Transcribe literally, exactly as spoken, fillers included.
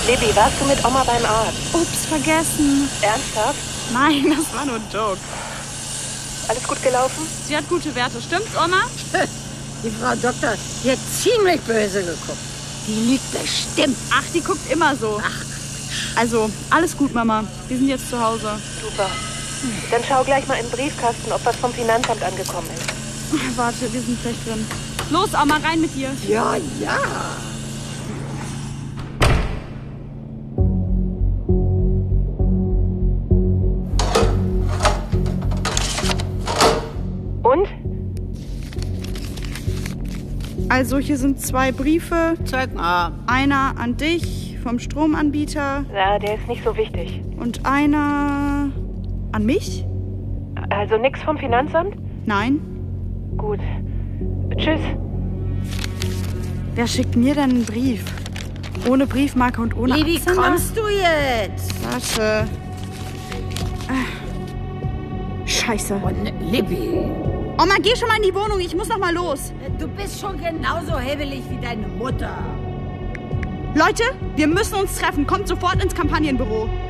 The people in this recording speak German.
Libby, warst du mit Oma beim Arzt? Ups, vergessen. Ernsthaft? Nein, das war nur ein Joke. Alles gut gelaufen? Sie hat gute Werte. Stimmt's, Oma? Die Frau Doktor, die hat ziemlich böse geguckt. Die lügt bestimmt. Ach, die guckt immer so. Ach. Also, alles gut, Mama. Wir sind jetzt zu Hause. Super. Dann schau gleich mal im Briefkasten, ob was vom Finanzamt angekommen ist. Warte, wir sind gleich drin. Los, Oma, rein mit dir. Ja, ja. Und? Also, hier sind zwei Briefe. Zeig mal. Einer an dich vom Stromanbieter Na, der ist nicht so wichtig. und einer an mich? Also nix vom Finanzamt? Nein. Gut. Tschüss. Wer schickt mir denn einen Brief? Ohne Briefmarke und ohne Wie Absender? kommst du jetzt? Warte. Äh. Scheiße. Und Libby, Oma, geh schon mal in die Wohnung. Ich muss noch mal los. du bist schon genauso hebelig wie deine Mutter. Leute, wir müssen uns treffen. Kommt sofort ins Kampagnenbüro.